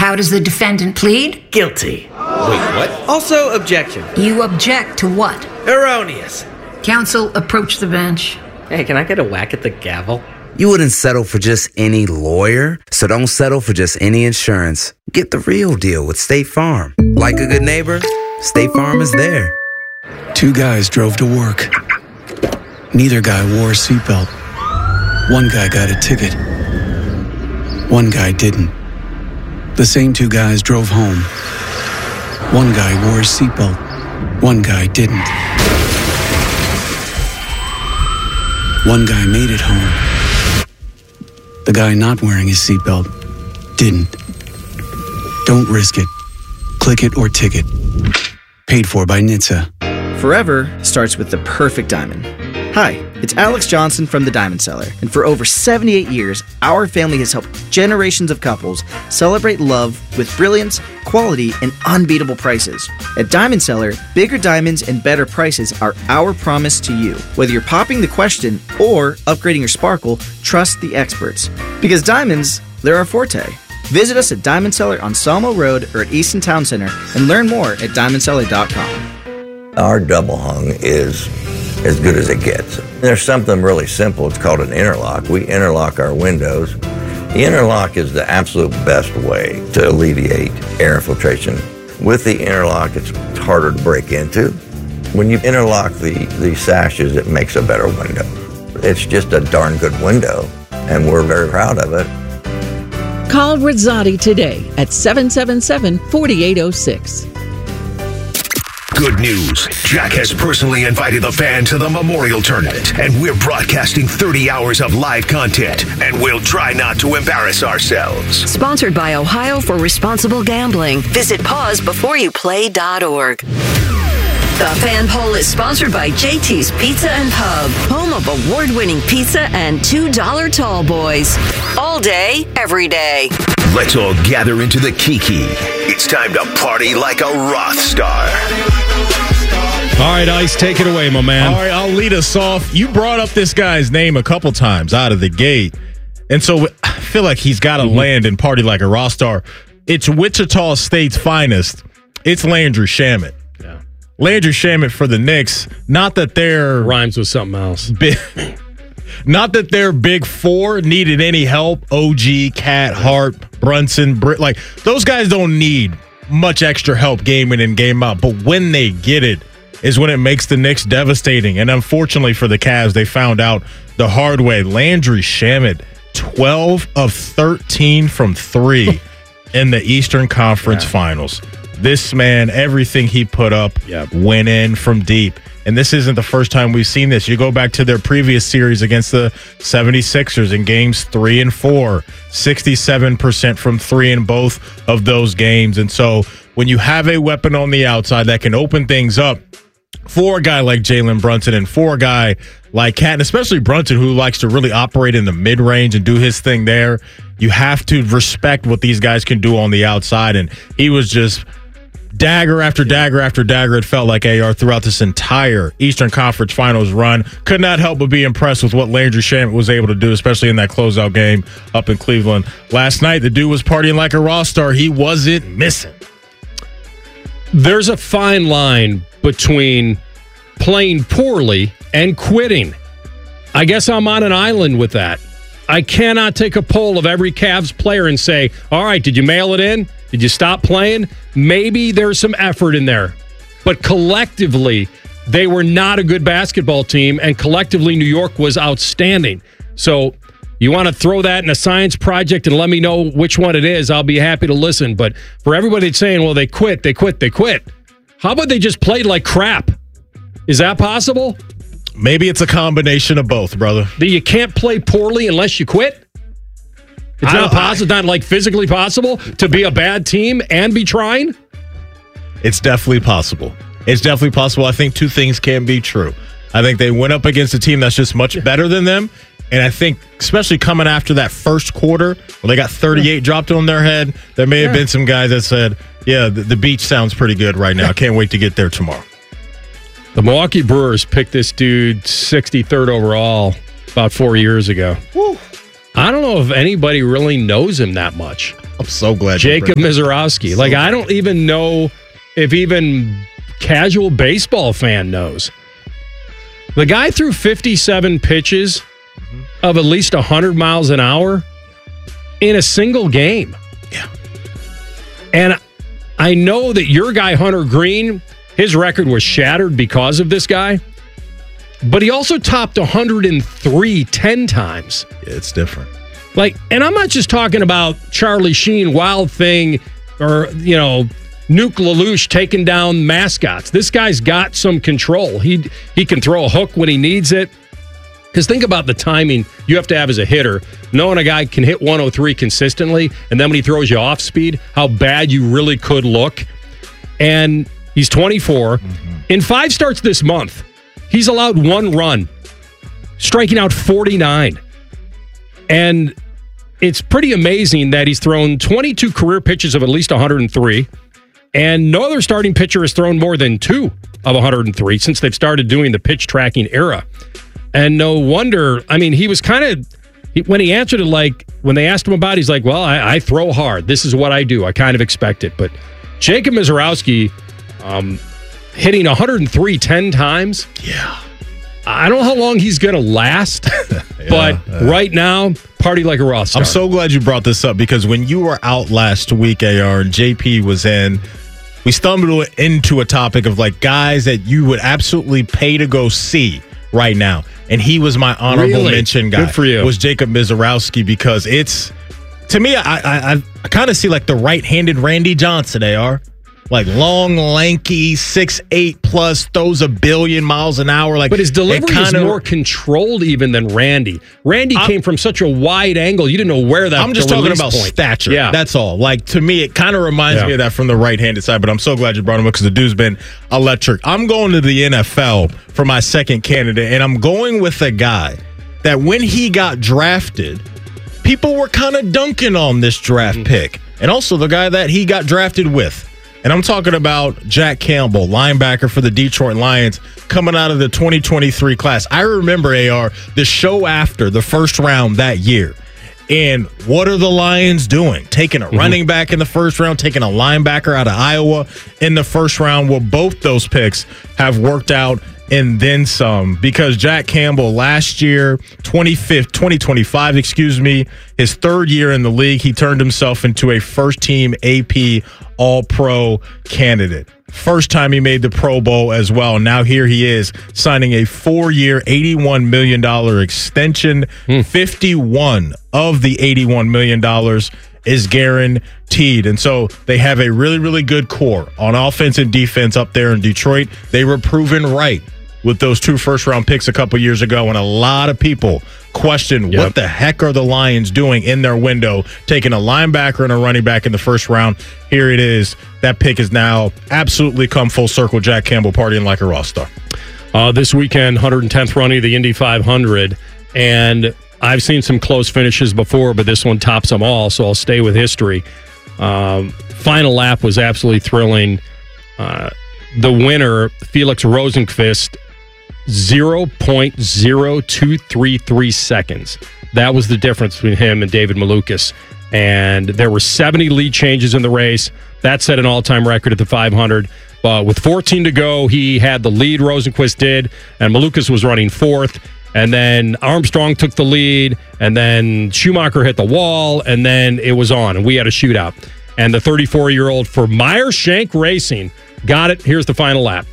How does the defendant plead? Guilty. Wait, what? Also, objection. You object to what? Erroneous. Counsel, approach the bench. Hey, can I get a whack at the gavel? You wouldn't settle for just any lawyer, so don't settle for just any insurance. Get the real deal with State Farm. Like a good neighbor, State Farm is there. Two guys drove to work. Neither guy wore a seatbelt. One guy got a ticket. One guy didn't. The same two guys drove home. One guy wore a seatbelt. One guy didn't. One guy made it home. The guy not wearing his seatbelt didn't. Don't risk it. Click it or ticket. Paid for by NHTSA. Forever starts with the perfect diamond. Hi, it's Alex Johnson from The Diamond Seller, and for over 78 years, our family has helped generations of couples celebrate love with brilliance, quality, and unbeatable prices. At Diamond Seller, bigger diamonds and better prices are our promise to you. Whether you're popping the question or upgrading your sparkle, trust the experts. Because diamonds, they're our forte. Visit us at Diamond Seller on Sawmill Road or at Easton Town Center and learn more at diamondseller.com. Our double hung is as good as it gets. There's something really simple. It's called an interlock. We interlock our windows. The interlock is the absolute best way to alleviate air infiltration. With the interlock, it's harder to break into. When you interlock the sashes, it makes a better window. It's just a darn good window, and we're very proud of it. Call Rizzotti today at 777-4806. Good news. Jack has personally invited the fan to the Memorial Tournament, and we're broadcasting 30 hours of live content, and we'll try not to embarrass ourselves. Sponsored by Ohio for Responsible Gambling. Visit pausebeforeyouplay.org. The Fan Poll is sponsored by JT's Pizza and Pub, home of award-winning pizza and $2 tall boys. All day, every day. Let's all gather into the Kiki. It's time to party like a Roth star. All right, Ice, take it away, my man. All right, I'll lead us off. You brought up this guy's name a couple times out of the gate, and so I feel like he's got to land and party like a Roth star. It's Wichita State's finest. It's Landry Shamet. Yeah. Landry Shamet for the Knicks. Not that they're rhymes with something else. Not that their big four needed any help. OG, Cat, Hart, Brunson, Britt. Like, those guys don't need much extra help game in and game out. But when they get it is when it makes the Knicks devastating. And unfortunately for the Cavs, they found out the hard way. Landry Shamet, 12 of 13 from 3 in the Eastern Conference Finals. This man, everything he put up went in from deep. And this isn't the first time we've seen this. You go back to their previous series against the 76ers in games 3 and 4, 67% from 3 in both of those games. And so when you have a weapon on the outside that can open things up for a guy like Jalen Brunson and for a guy like Cat, and especially Brunson, who likes to really operate in the mid-range and do his thing there, you have to respect what these guys can do on the outside. And he was just dagger after dagger after dagger, it felt like, AR, throughout this entire Eastern Conference Finals run. Could not help but be impressed with what Landry Shamet was able to do, especially in that closeout game up in Cleveland last night. The dude was partying like a Roth star. He wasn't missing. There's a fine line between playing poorly and quitting. I guess I'm on an island with that. I cannot take a poll of every Cavs player and say, all right, did you mail it in? Did you stop playing? Maybe there's some effort in there. But collectively, they were not a good basketball team, and collectively, New York was outstanding. So you want to throw that in a science project and let me know which one it is, I'll be happy to listen. But for everybody saying, well, they quit. How about they just played like crap? Is that possible? Maybe it's a combination of both, brother. You can't play poorly unless you quit? It's not possible, not like physically possible to be a bad team and be trying? It's definitely possible. It's definitely possible. I think two things can be true. I think they went up against a team that's just much better than them. And I think, especially coming after that first quarter, where they got 38 dropped on their head, there may have been some guys that said, yeah, the beach sounds pretty good right now. I can't wait to get there tomorrow. The Milwaukee Brewers picked this dude 63rd overall about 4 years ago. Woo. I don't know if anybody really knows him that much. I'm so glad. Jacob Mizorowski. Like, I don't even know if even casual baseball fan knows. The guy threw 57 pitches of at least 100 miles an hour in a single game. Yeah. And I know that your guy, Hunter Green, his record was shattered because of this guy, but he also topped 103 10 times. Yeah, it's different. Like, and I'm not just talking about Charlie Sheen, Wild Thing, or, Nuke LaLoosh taking down mascots. This guy's got some control. He can throw a hook when he needs it. Because think about the timing you have to have as a hitter, knowing a guy can hit 103 consistently, and then when he throws you off speed, how bad you really could look. And he's 24. In 5 starts this month, he's allowed 1 run, striking out 49. And it's pretty amazing that he's thrown 22 career pitches of at least 103. And no other starting pitcher has thrown more than 2 of 103 since they've started doing the pitch tracking era. And no wonder, I mean, he was kind of, when he answered it, like, when they asked him about it, he's like, well, I throw hard. This is what I do. I kind of expect it. But Jacob Mizorowski hitting 103 10 times. Yeah. I don't know how long he's going to last, but right now, party like a Ross star. I'm so glad you brought this up because when you were out last week, AR, and JP was in, we stumbled into a topic of like guys that you would absolutely pay to go see right now. And he was my honorable mention guy. Good for you. Was Jacob Mizorowski because it's, to me, I kind of see like the right-handed Randy Johnson, AR. Like long, lanky, 6'8 plus, throws 1 billion miles an hour. Like, but his delivery is more controlled even than Randy. Randy came from such a wide angle, you didn't know where that. I'm just talking about stature. Yeah, that's all. Like to me, it kind of reminds me of that from the right-handed side. But I'm so glad you brought him up because the dude's been electric. I'm going to the NFL for my second candidate, and I'm going with a guy that when he got drafted, people were kind of dunking on this draft pick, and also the guy that he got drafted with. And I'm talking about Jack Campbell, linebacker for the Detroit Lions, coming out of the 2023 class. I remember, AR, the show after the first round that year. And what are the Lions doing? Taking a running back in the first round, taking a linebacker out of Iowa in the first round. Well, both those picks have worked out and then some because Jack Campbell last year, 2025, his third year in the league, he turned himself into a first-team AP All-Pro candidate. First time he made the Pro Bowl as well. Now here he is signing a 4-year, $81 million extension. 51 of the $81 million is guaranteed. And so they have a really, really good core on offense and defense up there in Detroit. They were proven right with those 2 first-round picks a couple years ago, and a lot of people question what the heck are the Lions doing in their window, taking a linebacker and a running back in the first round. Here it is. That pick is now absolutely come full circle. Jack Campbell partying like a Ross star. This weekend, 110th running of the Indy 500, and I've seen some close finishes before, but this one tops them all, so I'll stay with history. Final lap was absolutely thrilling. The winner, Felix Rosenqvist, 0.0233 seconds. That was the difference between him and David Malukas. And there were 70 lead changes in the race. That set an all-time record at the 500. But with 14 to go, he had the lead, Rosenqvist did, and Malukas was running 4th. And then Armstrong took the lead, and then Schumacher hit the wall, and then it was on, and we had a shootout. And the 34-year-old for Meyer Shank Racing got it. Here's the final lap.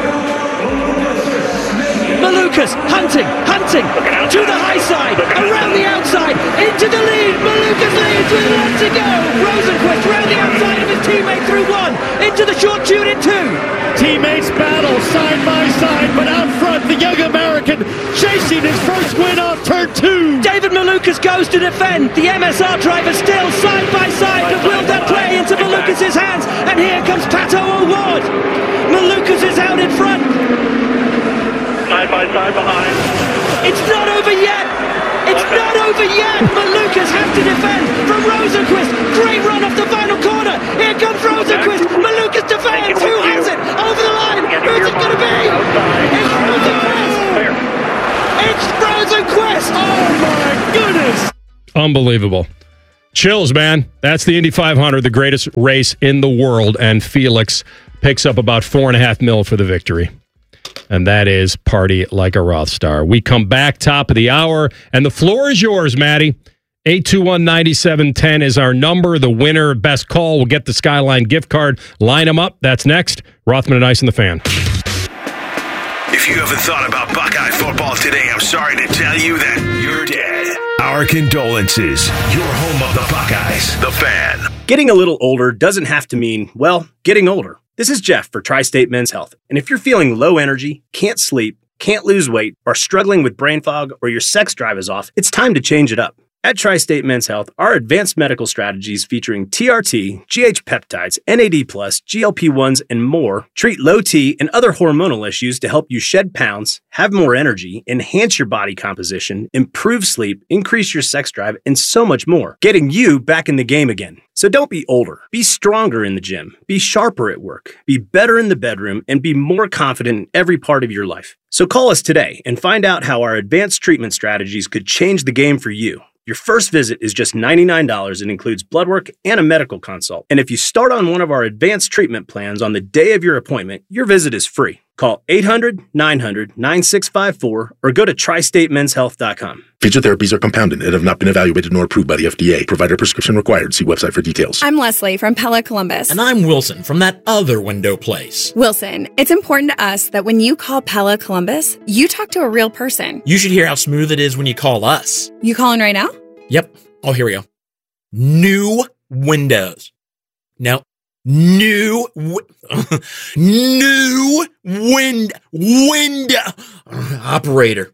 Malukas hunting to the high side, around the outside, into the lead. Malukas leads with 1 to go. Rosenqvist round the outside of his teammate through 1, into the short tune in 2. Teammates battle side by side, but out front, the young American chasing his first win off turn 2. David Malukas goes to defend. The MSR driver still side by side, but will that play into Malukas' hands? And here comes Pato O'Ward. Malukas is out in front. Side by side behind. It's not over yet. It's not over yet. Malukas has to defend from Rosenqvist. Great run off the final corner. Here comes Rosenqvist. Malukas defends. Who has it? Over the line. Who's it going to be? It's Rosenqvist. It's Rosenqvist. Oh my goodness. Unbelievable. Chills, man. That's the Indy 500, the greatest race in the world, and Felix picks up about $4.5 million for the victory. And that is Party Like a Roth Star. We come back top of the hour, and the floor is yours, Maddie. 821-9710 is our number. The winner, best call, will get the Skyline gift card. Line them up. That's next. Rothman and Ice and the Fan. If you haven't thought about Buckeye football today, I'm sorry to tell you that you're dead. Our condolences. You're home of the Buckeyes, the Fan. Getting a little older doesn't have to mean, well, getting older. This is Jeff for Tri-State Men's Health. And if you're feeling low energy, can't sleep, can't lose weight, or struggling with brain fog, or your sex drive is off, it's time to change it up. At Tri-State Men's Health, our advanced medical strategies featuring TRT, GH peptides, NAD+, GLP-1s, and more treat low T and other hormonal issues to help you shed pounds, have more energy, enhance your body composition, improve sleep, increase your sex drive, and so much more, getting you back in the game again. So don't be older. Be stronger in the gym. Be sharper at work. Be better in the bedroom, and be more confident in every part of your life. So call us today and find out how our advanced treatment strategies could change the game for you. Your first visit is just $99 and includes blood work and a medical consult. And if you start on one of our advanced treatment plans on the day of your appointment, your visit is free. Call 800-900-9654 or go to tristatemenshealth.com. Feature therapies are compounded and have not been evaluated nor approved by the FDA. Provider prescription required. See website for details. I'm Leslie from Pella Columbus. And I'm Wilson from that other window place. Wilson, it's important to us that when you call Pella Columbus, you talk to a real person. You should hear how smooth it is when you call us. You calling right now? Yep. Oh, here we go. New windows. No. New window. Operator.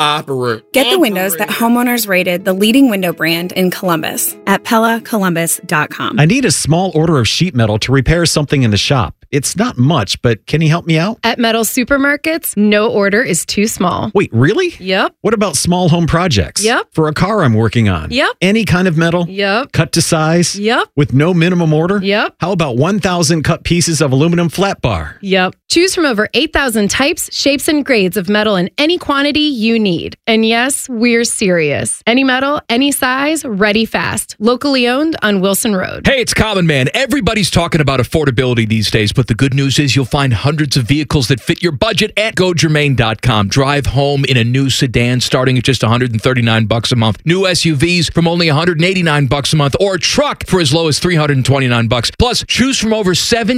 Get the windows that homeowners rated the leading window brand in Columbus at PellaColumbus.com. I need a small order of sheet metal to repair something in the shop. It's not much, but can you help me out? At Metal Supermarkets, no order is too small. Wait, really? Yep. What about small home projects? Yep. For a car I'm working on? Yep. Any kind of metal? Yep. Cut to size? Yep. With no minimum order? Yep. How about 1,000 cut pieces of aluminum flat bar? Yep. Choose from over 8,000 types, shapes, and grades of metal in any quantity you need. And yes, we're serious. Any metal, any size, ready fast. Locally owned on Wilson Road. Hey, it's Common Man. Everybody's talking about affordability these days, but the good news is you'll find hundreds of vehicles that fit your budget at GoGermain.com. Drive home in a new sedan starting at just $139 a month. New SUVs from only $189 a month, or a truck for as low as $329. Plus, choose from over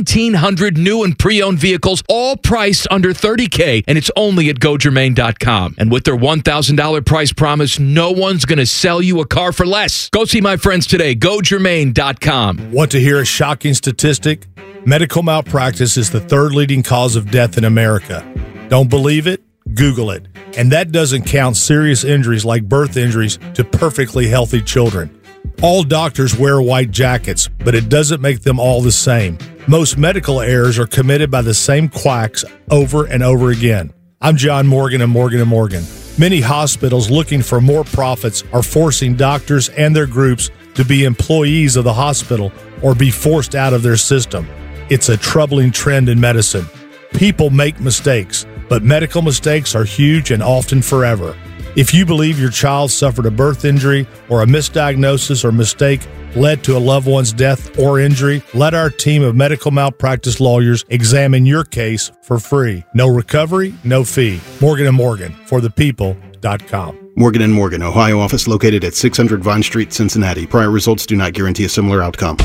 1,700 new and pre-owned vehicles, all priced under $30K, and it's only at GoGermain.com. And with their $1,000 price promise, no one's going to sell you a car for less. Go see my friends today. GoGermain.com. Want to hear a shocking statistic? Medical malpractice is the third leading cause of death in America. Don't believe it? Google it. And that doesn't count serious injuries like birth injuries to perfectly healthy children. All doctors wear white jackets, but it doesn't make them all the same. Most medical errors are committed by the same quacks over and over again. I'm John Morgan of Morgan & Morgan. Many hospitals looking for more profits are forcing doctors and their groups to be employees of the hospital or be forced out of their system. It's a troubling trend in medicine. People make mistakes, but medical mistakes are huge and often forever. If you believe your child suffered a birth injury or a misdiagnosis or mistake led to a loved one's death or injury, let our team of medical malpractice lawyers examine your case for free. No recovery, no fee. Morgan & Morgan, for the people.com. Morgan & Morgan, Ohio office located at 600 Vine Street, Cincinnati. Prior results do not guarantee a similar outcome.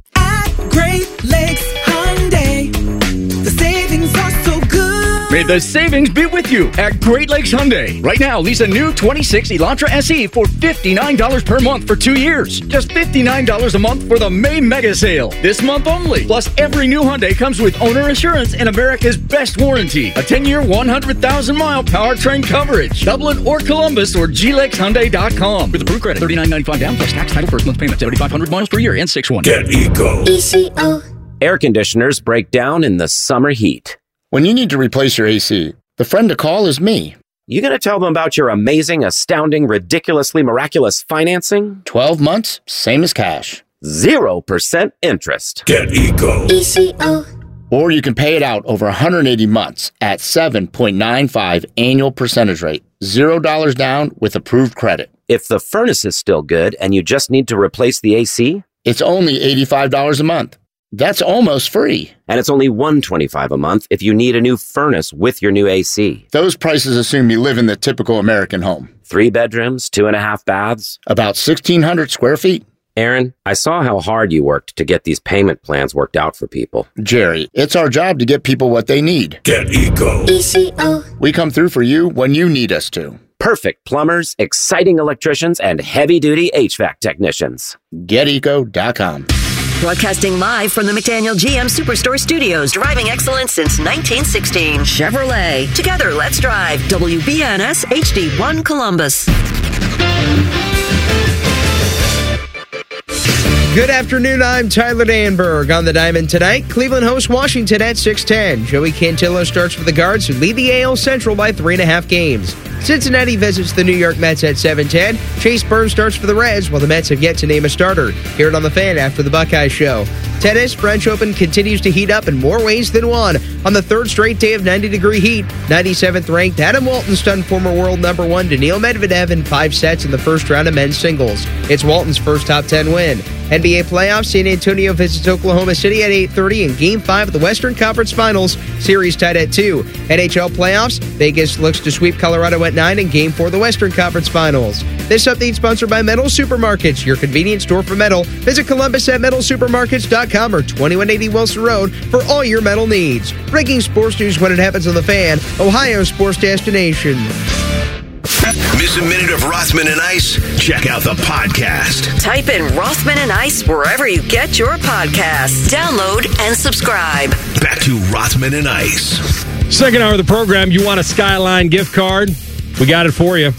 Great Lakes Hyundai. The savings are so good. May the savings be with you at Great Lakes Hyundai. Right now, lease a new 26 Elantra SE for $59 per month for 2 years. Just $59 a month for the May Mega Sale. This month only. Plus, every new Hyundai comes with owner assurance and America's best warranty. A 10-year, 100,000-mile powertrain coverage. Dublin or Columbus or glexhyundai.com. With approved credit, $39.95 down plus tax, title, first month payment, 7,500 miles per year, and 6/1. Get Eco. ECO. Air conditioners break down in the summer heat. When you need to replace your AC, the friend to call is me. You gonna tell them about your amazing, astounding, ridiculously miraculous financing? 12 months, same as cash. 0% interest. Get Eco. ECO. Or you can pay it out over 180 months at 7.95 annual percentage rate. $0 down with approved credit. If the furnace is still good and you just need to replace the AC, It's only $85 a month. That's almost free. and it's only $125 a month if you need a new furnace with your new AC. Those prices assume you live in the typical American home. 3 bedrooms, 2.5 baths. About 1,600 square feet. Aaron, I saw how hard you worked to get these payment plans worked out for people. Jerry, it's our job to get people what they need. Get Eco. ECO. We come through for you when you need us to. Perfect plumbers, exciting electricians, and heavy-duty HVAC technicians. GetEco.com. Broadcasting live from the McDaniel GM Superstore Studios. Driving excellence since 1916. Chevrolet. Together, let's drive. WBNS HD1 Columbus. Good afternoon, I'm Tyler Danberg. On the Diamond tonight, Cleveland hosts Washington at 6:10. Joey Cantillo starts for the Guards, who lead the AL Central by 3.5 games. Cincinnati visits the New York Mets at 7:10. Chase Burns starts for the Reds, while the Mets have yet to name a starter. Hear it on the Fan after the Buckeye Show. Tennis, French Open continues to heat up in more ways than one. On the third straight day of 90-degree heat, 97th ranked Adam Walton stunned former world number 1 Daniil Medvedev in 5 sets in the first round of men's singles. It's Walton's first top 10 win. NBA playoffs, San Antonio visits Oklahoma City at 8:30 in Game 5 of the Western Conference Finals. Series tied at 2. NHL playoffs, Vegas looks to sweep Colorado at 9 in Game 4 of the Western Conference Finals. This update sponsored by Metal Supermarkets, your convenience store for metal. Visit Columbus at metalsupermarkets.com or 2180 Wilson Road for all your metal needs. Breaking sports news when it happens on the Fan, Ohio's sports destination. Miss a minute of Rothman and Ice? Check out the podcast. Type in Rothman and Ice wherever you get your podcasts. Download and subscribe. Back to Rothman and Ice. Second hour of the program, you want a Skyline gift card? We got it for you.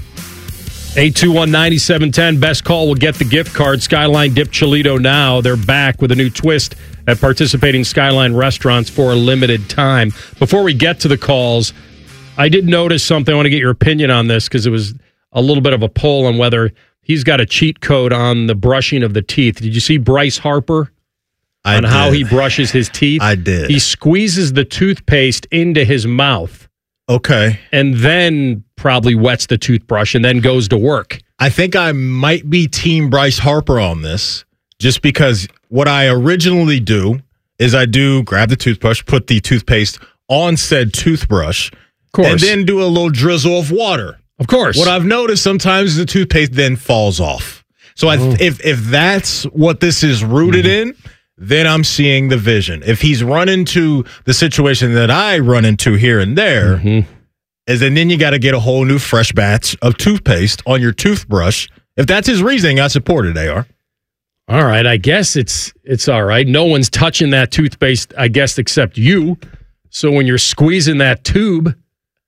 821-9710. Best call will get the gift card. Skyline Dip Chilito now. They're back with a new twist at participating Skyline restaurants for a limited time. Before we get to the calls, I did notice something. I want to get your opinion on this because it was a little bit of a poll on whether he's got a cheat code on the brushing of the teeth. Did you see Bryce Harper on how he brushes his teeth? I did. He squeezes the toothpaste into his mouth. Okay. And then probably wets the toothbrush and then goes to work. I think I might be Team Bryce Harper on this just because what I originally do is I do grab the toothbrush, put the toothpaste on said toothbrush, and then do a little drizzle of water. Of course. What I've noticed sometimes is the toothpaste then falls off. So if that's what this is rooted in, then I'm seeing the vision. If he's run into the situation that I run into here and there, is and then you got to get a whole new fresh batch of toothpaste on your toothbrush. If that's his reasoning, I support it, AR. All right, I guess it's all right. No one's touching that toothpaste, I guess, except you. So when you're squeezing that tube,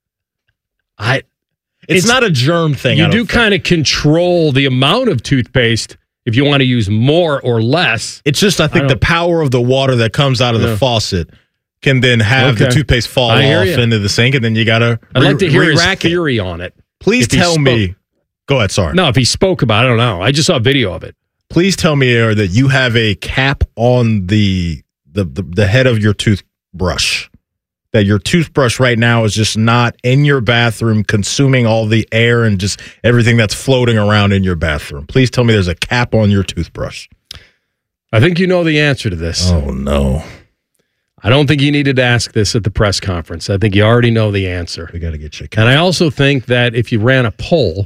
it's not a germ thing. You do kind of control the amount of toothpaste if you want to use more or less. It's just, I think the power of the water that comes out of the faucet can then have the toothpaste fall off into the sink, and then you got to I'd like to hear his theory on it. Please tell me. Go ahead, sorry. No, if he spoke about it, I don't know. I just saw a video of it. Please tell me, Aaron, that you have a cap on the head of your toothbrush. That your toothbrush right now is just not in your bathroom consuming all the air and just everything that's floating around in your bathroom. Please tell me there's a cap on your toothbrush. I think you know the answer to this. Oh, no. I don't think you needed to ask this at the press conference. I think you already know the answer. We got to get you. And I also think that if you ran a poll,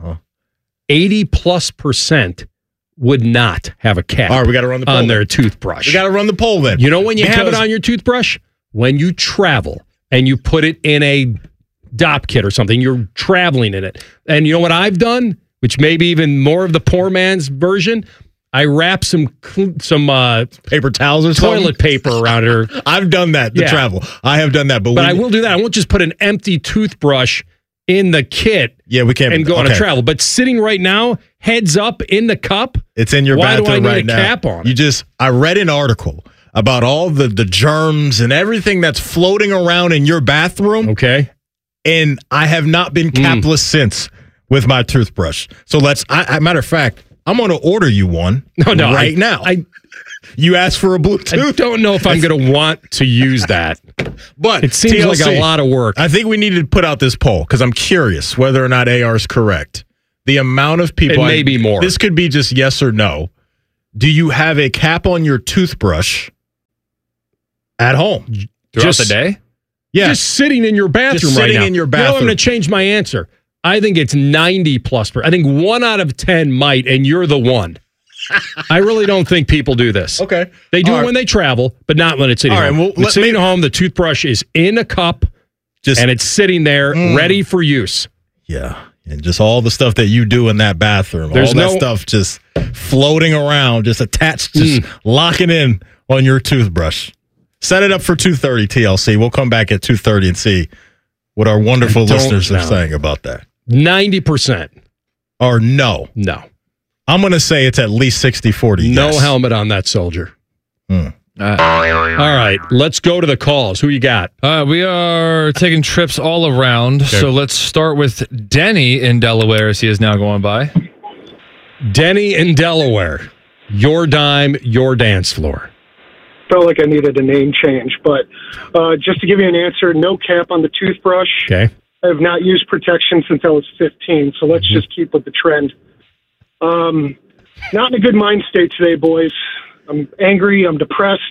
80+% would not have a cap. All right, we got to run the poll on their toothbrush. We got to run the poll then. You know when you have it on your toothbrush? When you travel and you put it in a DOP kit or something, you're traveling in it. And you know what I've done, which may be even more of the poor man's version? I wrap some paper towels or toilet paper around her. I've done that to travel. I have done that, but I will do that. I won't just put an empty toothbrush in the kit. Yeah, we can't and go on a travel. But sitting right now, heads up in the cup. It's in your bathroom right now. Why do I need a cap on it? I read an article about all the germs and everything that's floating around in your bathroom. Okay. And I have not been capless since with my toothbrush. So matter of fact, I'm going to order you one right now. You asked for a Bluetooth. I don't know if I'm going to want to use that. But it seems like a lot of work. I think we need to put out this poll because I'm curious whether or not AR is correct. the amount of people. It may be more. This could be just yes or no. Do you have a cap on your toothbrush at home throughout the day? Yeah, just sitting in your bathroom right now. In your You know, bathroom. I'm going to change my answer. I think it's 90+%. I think 1 out of 10 might, and you're the one. I really don't think people do this. Okay. They do All it right. when they travel, but not when it's sitting All right, home. well, When it's sitting at home, the toothbrush is in a cup, and it's sitting there ready for use. Yeah. And just all the stuff that you do in that bathroom. There's all that stuff just floating around, just attached, just locking in on your toothbrush. Set it up for 2:30 TLC. We'll come back at 2:30 and see what our wonderful listeners are saying about that. 90%. Or no. No. I'm going to say it's at least 60-40. No yes. helmet on that soldier. All right, let's go to the calls. Who you got? We are taking trips all around. Okay. So let's start with Denny in Delaware as he is now going by. Denny in Delaware. Your dime, your dance floor. Felt like I needed a name change, but just to give you an answer, no cap on the toothbrush. Okay. I have not used protection since I was 15, so let's just keep with the trend. Not in a good mind state today, boys. I'm angry. I'm depressed.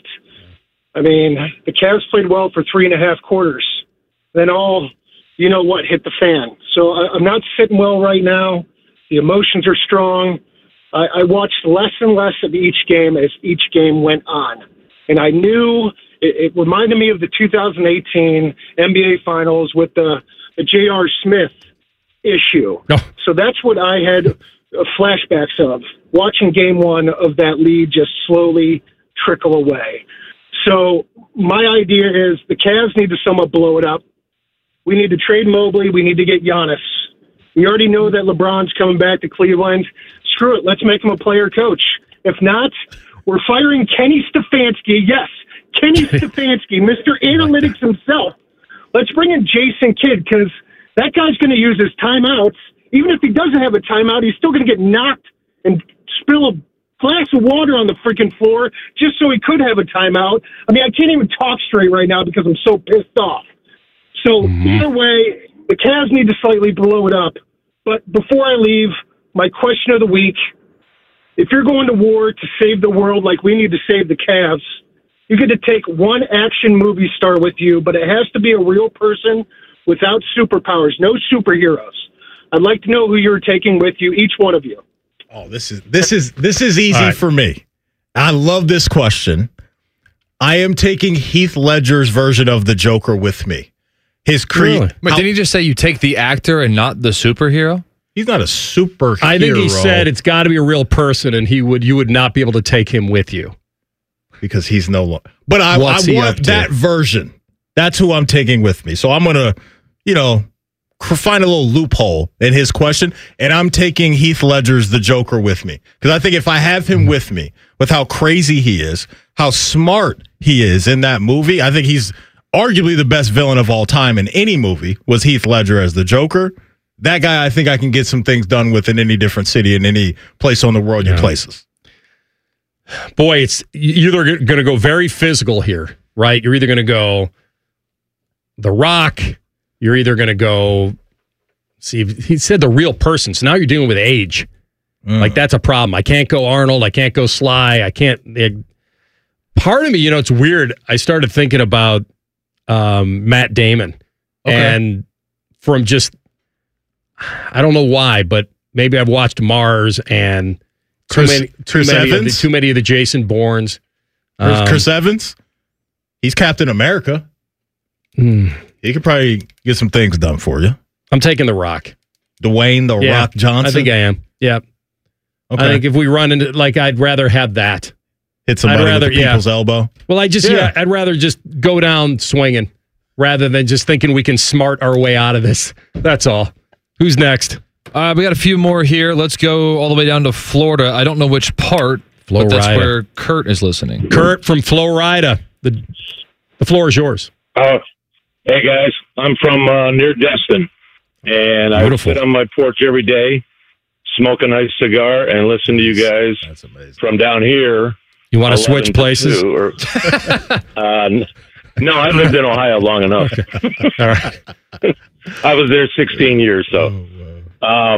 I mean, the Cavs played well for 3.5 quarters. Then you know what, hit the fan. So I'm not sitting well right now. The emotions are strong. I watched less and less of each game as each game went on. And I knew it reminded me of the 2018 NBA Finals with the J.R. Smith issue. So that's what I had flashbacks of, watching game one of that lead just slowly trickle away. So my idea is the Cavs need to somewhat blow it up. We need to trade Mobley. We need to get Giannis. We already know that LeBron's coming back to Cleveland. Screw it. Let's make him a player coach. If not, we're firing Kenny Stefanski. Yes, Kenny Stefanski, Mr. Analytics himself. Let's bring in Jason Kidd because that guy's going to use his timeouts. Even if he doesn't have a timeout, he's still going to get knocked and spill a glass of water on the freaking floor just so he could have a timeout. I mean, I can't even talk straight right now because I'm so pissed off. So either way, the Cavs need to slightly blow it up. But before I leave, my question of the week, if you're going to war to save the world like we need to save the Cavs, you get to take one action movie star with you, but it has to be a real person without superpowers, no superheroes. I'd like to know who you're taking with you, each one of you. Oh, this is easy for me. I love this question. I am taking Heath Ledger's version of the Joker with me. His But didn't he just say you take the actor and not the superhero? He's not a superhero. I think he said it's got to be a real person, and you would not be able to take him with you because he's no longer. But I What's he up want to? that version. That's who I'm taking with me. So I'm gonna, find a little loophole in his question, and I'm taking Heath Ledger's The Joker with me because I think if I have him with me, with how crazy he is, how smart he is in that movie, I think he's arguably the best villain of all time in any movie. Was Heath Ledger as the Joker? That guy, I think I can get some things done with in any different city, in any place on the world you places. Boy, you're either going to go very physical here, right? You're either going to go The Rock. You're either going to go, see, he said the real person. So now you're dealing with age. Like, that's a problem. I can't go Arnold. I can't go Sly. I can't. Part of me, it's weird. I started thinking about Matt Damon. Okay. And from just, I don't know why, but maybe I've watched Mars and too many of the Jason Bournes. Chris Evans, he's Captain America. He could probably get some things done for you. I'm taking The Rock. Dwayne The Rock Johnson? I think I am. Yeah. Okay. I think if we run into, I'd rather have that. Hit somebody with the people's elbow? Well, I'd rather just go down swinging rather than just thinking we can smart our way out of this. That's all. Who's next? We got a few more here. Let's go all the way down to Florida. I don't know which part, but that's Florida. where Kurt is listening. Kurt from Florida. The floor is yours. Hey, guys. I'm from near Destin, and I sit on my porch every day, smoke a nice cigar, and listen to you guys from down here. You want to switch places? No, I lived in Ohio long enough. All right. I was there 16 years, so.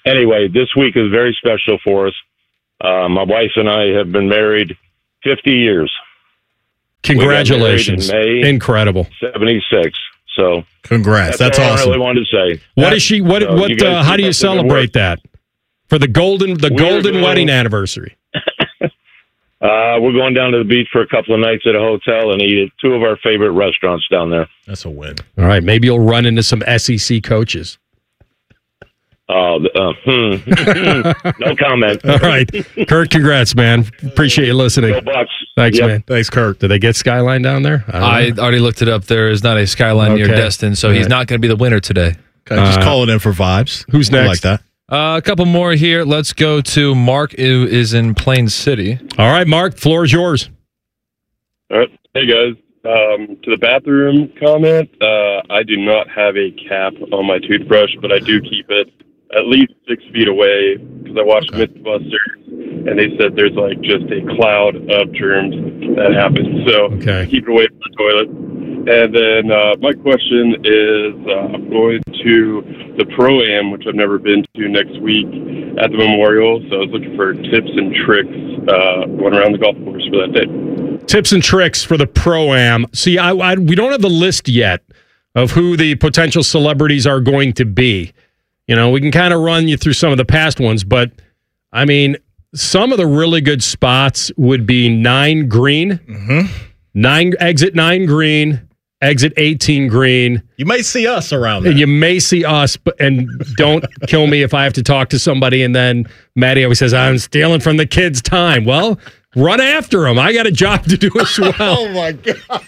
anyway, this week is very special for us. My wife and I have been married 50 years. Congratulations. We got married in May Incredible. 76. So congrats. That's all awesome. I really wanted to say. What is she? What? So you guys How do keep you up the good celebrate that for the golden wedding anniversary? We're going down to the beach for a couple of nights at a hotel and eat at two of our favorite restaurants down there. That's a win. All right, maybe you'll run into some SEC coaches. No comment. All right, Kurt, congrats, man. Appreciate you listening. Go Bucks. Thanks, Yep. man. Thanks, Kurt. Did they get Skyline down there? I already looked it up. There is not a Skyline near Okay. Destin, so All he's right. not going to be the winner today. Okay, just call it in for vibes. Who's I next? like that. A couple more here. Let's go to Mark, who is in Plain City. All right, Mark, floor is yours. All right. Hey, guys. To the bathroom comment, I do not have a cap on my toothbrush, but I do keep it at least 6 feet away because I watched Mythbusters, and they said there's like just a cloud of germs that happens. So keep it away from the toilet. And then my question is, I'm going to the Pro-Am, which I've never been to, next week at the Memorial. So I was looking for tips and tricks going around the golf course for that day. Tips and tricks for the Pro-Am. See, we don't have the list yet of who the potential celebrities are going to be. You know, we can kind of run you through some of the past ones, but, I mean, some of the really good spots would be 9 green, exit 9 green, exit 18 green. You may see us around there. You may see us, and don't kill me if I have to talk to somebody, and then Maddie always says, I'm stealing from the kids' time. Well, run after them. I got a job to do as well. Oh, my God.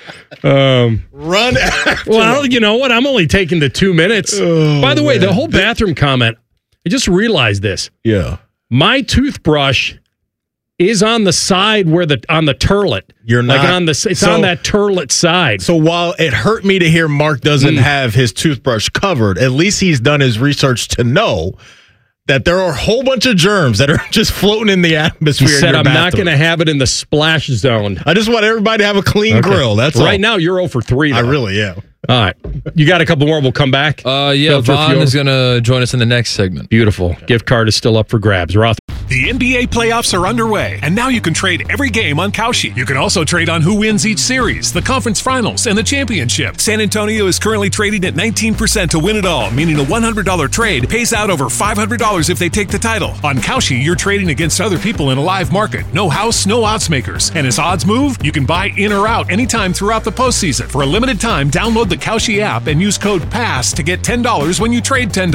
Run after Well, you know what? I'm only taking the 2 minutes. By the way, the whole bathroom comment, I just realized this. Yeah. My toothbrush is on the side on the turlet. You're not. Like it's on that turlet side. So while it hurt me to hear Mark doesn't have his toothbrush covered, at least he's done his research to know that there are a whole bunch of germs that are just floating in the atmosphere. He said, in your I'm not bathroom. going to have it in the splash zone. I just want everybody to have a clean grill. That's all. Right now, you're 0 for 3. I really am. All right. You got a couple more. We'll come back. Yeah, Vaughn is going to join us in the next segment. Beautiful. Gift card is still up for grabs. Roth. The NBA playoffs are underway, and now you can trade every game on Kalshi. You can also trade on who wins each series, the conference finals, and the championship. San Antonio is currently trading at 19% to win it all, meaning a $100 trade pays out over $500 if they take the title. On Kalshi, you're trading against other people in a live market. No house, no odds makers. And as odds move, you can buy in or out anytime throughout the postseason. For a limited time, download the Kalshi app and use code PASS to get $10 when you trade $10.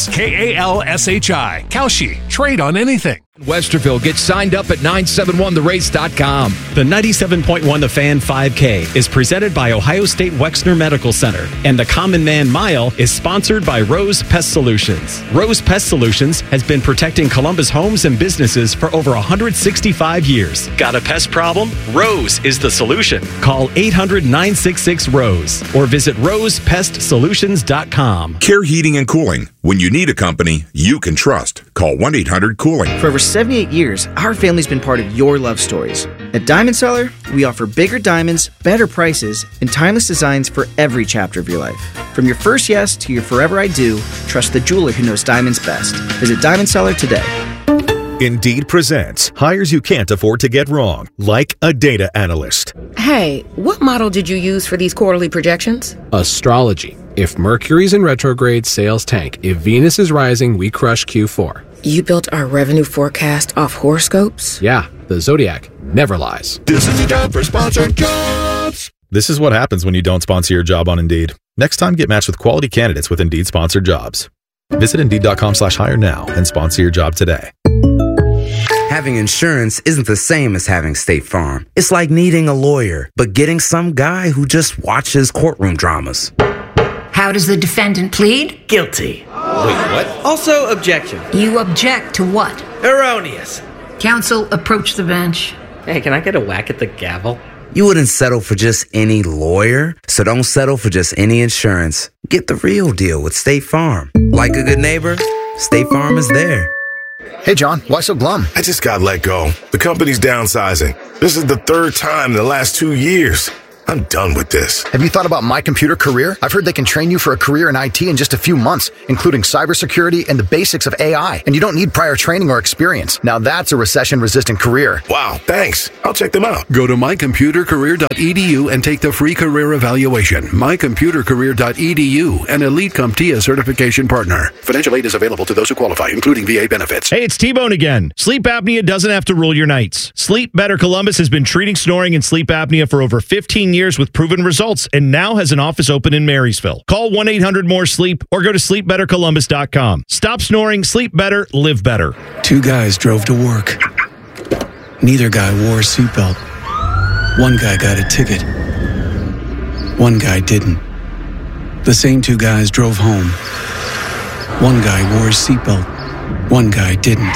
KALSHI. Kalshi. Trade on anything. Westerville. Get signed up at 971therace.com. The 97.1 The Fan 5K is presented by Ohio State Wexner Medical Center, and the Common Man Mile is sponsored by Rose Pest Solutions. Rose Pest Solutions has been protecting Columbus homes and businesses for over 165 years. Got a pest problem? Rose is the solution. Call 800-966-ROSE or visit rosepestsolutions.com. Care Heating and Cooling. When you need a company you can trust, call 1-800-COOLING. For over 78 years, our family's been part of your love stories. At Diamond Seller, we offer bigger diamonds, better prices, and timeless designs for every chapter of your life. From your first yes to your forever I do, trust the jeweler who knows diamonds best. Visit Diamond Seller today. Indeed presents hires you can't afford to get wrong, like a data analyst. Hey, what model did you use for these quarterly projections? Astrology. If Mercury's in retrograde, sales tank. If Venus is rising, we crush Q4. You built our revenue forecast off horoscopes? Yeah, the Zodiac never lies. This is the job for sponsored jobs. This is what happens when you don't sponsor your job on Indeed. Next time, get matched with quality candidates with Indeed sponsored jobs. Visit Indeed.com/hire now and sponsor your job today. Having insurance isn't the same as having State Farm. It's like needing a lawyer, but getting some guy who just watches courtroom dramas. How does the defendant plead? Guilty. Wait, what? Also, objection. You object to what? Erroneous. Counsel, approach the bench. Hey, can I get a whack at the gavel? You wouldn't settle for just any lawyer, so don't settle for just any insurance. Get the real deal with State Farm. Like a good neighbor, State Farm is there. Hey, John, why so glum? I just got let go. The company's downsizing. This is the third time in the last 2 years. I'm done with this. Have you thought about My Computer Career? I've heard they can train you for a career in IT in just a few months, including cybersecurity and the basics of AI. And you don't need prior training or experience. Now that's a recession-resistant career. Wow, thanks. I'll check them out. Go to mycomputercareer.edu and take the free career evaluation. mycomputercareer.edu, an Elite CompTIA certification partner. Financial aid is available to those who qualify, including VA benefits. Hey, it's T-Bone again. Sleep apnea doesn't have to rule your nights. Sleep Better Columbus has been treating snoring and sleep apnea for over 15 years with proven results and now has an office open in Marysville. Call 1-800-MORE-SLEEP or go to sleepbettercolumbus.com. Stop snoring, sleep better, live better. Two guys drove to work. Neither guy wore a seatbelt. One guy got a ticket. One guy didn't. The same two guys drove home. One guy wore a seatbelt. One guy didn't.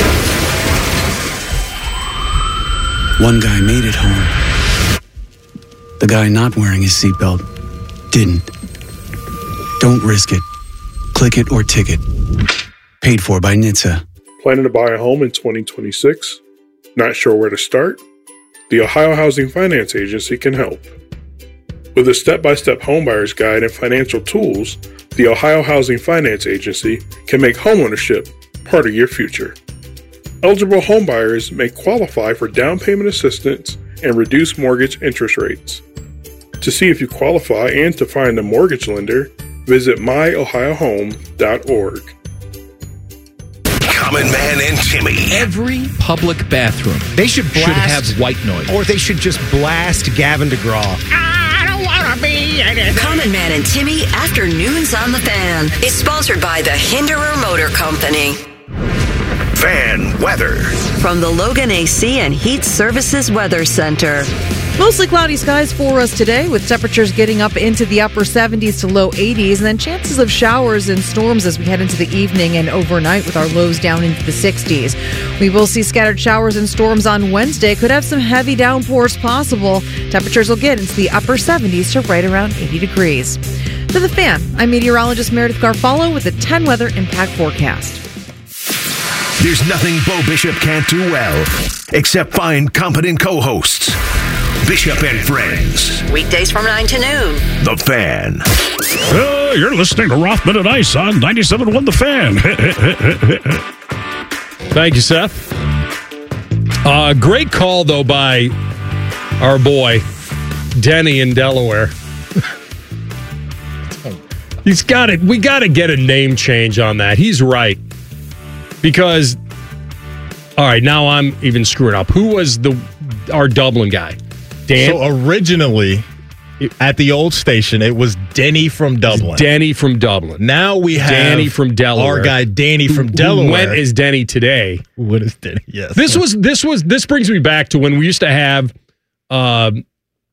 One guy made it home. The guy not wearing his seatbelt didn't. Don't risk it. Click it or ticket. Paid for by NHTSA. Planning to buy a home in 2026? Not sure where to start? The Ohio Housing Finance Agency can help. With a step-by-step homebuyer's guide and financial tools, the Ohio Housing Finance Agency can make homeownership part of your future. Eligible homebuyers may qualify for down payment assistance and reduced mortgage interest rates. To see if you qualify and to find a mortgage lender, visit myohiohome.org. Common Man and Timmy. Every public bathroom they should have white noise. Or they should just blast Gavin DeGraw. I don't want to be anything. Common Man and Timmy Afternoons on the Fan is sponsored by the Hinderer Motor Company. Fan weather. From the Logan AC and Heat Services Weather Center. Mostly cloudy skies for us today, with temperatures getting up into the upper 70s to low 80s, and then chances of showers and storms as we head into the evening and overnight with our lows down into the 60s. We will see scattered showers and storms on Wednesday. Could have some heavy downpours possible. Temperatures will get into the upper 70s to right around 80 degrees. To the Fan, I'm meteorologist Meredith Garfalo with the 10 weather impact forecast. There's nothing Bo Bishop can't do well, except find competent co-hosts. Bishop and Friends. Weekdays from 9 to noon. The Fan. You're listening to Rothman and Ice on 97.1 The Fan. Thank you, Seth. Great call, though, by our boy, Denny in Delaware. He's got it. We got to get a name change on that. He's right. Because, all right, now I'm even screwing up. Who was our Dublin guy? Dan? So originally, at the old station, it was Denny from Dublin. Denny from Dublin. Now we have Danny from Delaware. Our guy Danny from Delaware. Who went as Denny today. What is Denny? Yes. This brings me back to when we used to have McMiniman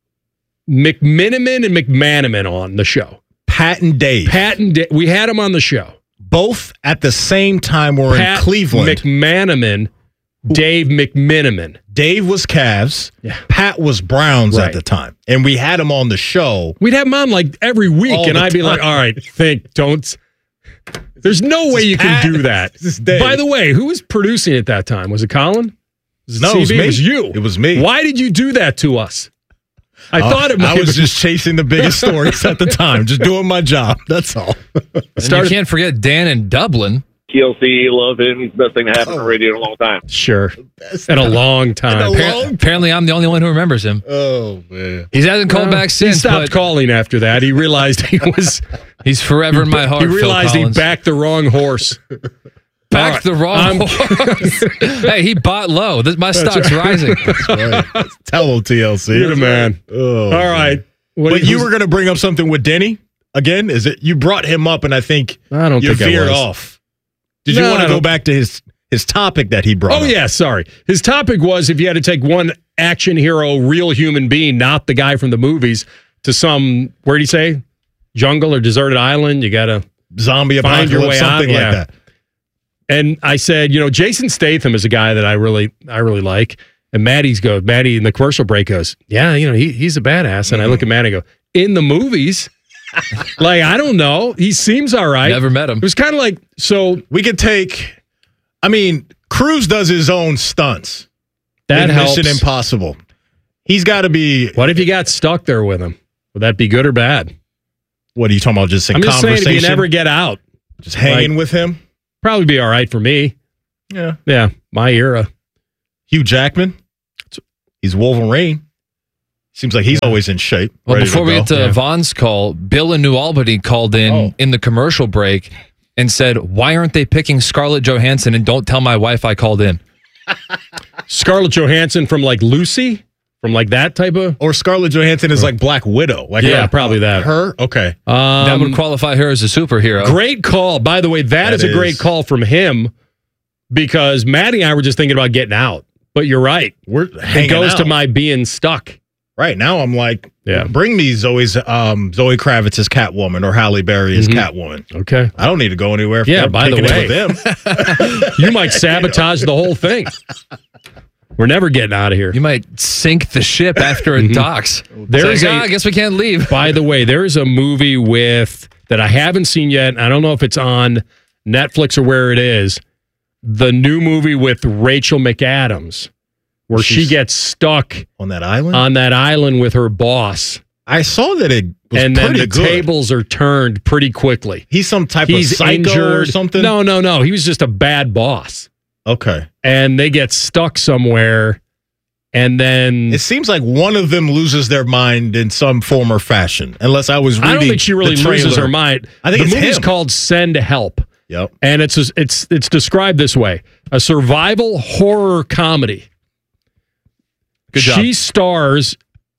and McManaman on the show. Pat and Dave. We had them on the show. Both at the same time were in Cleveland. McManaman, Dave McMiniman. Dave was Cavs. Yeah. Pat was Browns at the time. And we had him on the show. We'd have him on like every week, and I'd be like, all right, there's no way you can do that. By the way, who was producing at that time? Was it Colin? No, it was me. It was you. It was me. Why did you do that to us? I was just chasing the biggest stories at the time, just doing my job. That's all. You can't forget Dan in Dublin. TLC, love him. He's the best thing to happen on radio in a long time. Sure. In a long time. Apparently, I'm the only one who remembers him. Oh, man. He hasn't called back since. He stopped calling after that. He realized he's forever in my heart. He realized he backed the wrong horse. Backed the wrong horse. Hey, he bought low. My stock's rising. That's right. Tell him, TLC. You're the man. Oh, all right. But you were going to bring up something with Denny again? Is it you brought him up and I think you veered off? Did you want to go back to his topic that he brought up? Yeah, sorry. His topic was if you had to take one action hero, real human being, not the guy from the movies, to some, where did he say? Jungle or deserted island, you got to zombie find your way something out. like that. And I said, Jason Statham is a guy that I really like. And Maddie in the commercial break goes, yeah, he's a badass. And I look at Maddie and go, in the movies? Like, I don't know. He seems all right. Never met him. It was kind of like, so. We could take, Cruise does his own stunts. That helps. Mission Impossible. He's got to be. What if you got stuck there with him? Would that be good or bad? What are you talking about? Just in I'm just conversation? saying if you never get out. Just hanging with him? Probably be all right for me. Yeah. Yeah, my era. Hugh Jackman. He's Wolverine. Seems like he's always in shape. Well, before we get to Vaughn's call, Bill in New Albany called in the commercial break and said, "Why aren't they picking Scarlett Johansson? And don't tell my wife I called in." Scarlett Johansson from like Lucy? From like that type of? Or Scarlett Johansson is like Black Widow. Like probably that. Her? Okay. That would qualify her as a superhero. Great call. By the way, that is a great call from him because Maddie and I were just thinking about getting out. But you're right. It goes to my being stuck. Right now, I'm like, bring me Zoe Kravitz as Catwoman or Halle Berry as Catwoman. Okay. I don't need to go anywhere. By the way, with them. You might sabotage the whole thing. We're never getting out of here. You might sink the ship after it docks. I guess we can't leave. By the way, there's a movie that I haven't seen yet. I don't know if it's on Netflix or where it is. The new movie with Rachel McAdams, where she gets stuck on that island. On that island with her boss. I saw that it was and then the good. tables are turned pretty quickly. He's some type of psycho injured or something? No. He was just a bad boss. Okay. And they get stuck somewhere, and then it seems like one of them loses their mind in some form or fashion. Unless I was reading, I don't think she really loses her mind. I think the movie's called Send Help. Yep. And it's described this way: a survival horror comedy. Good job. She stars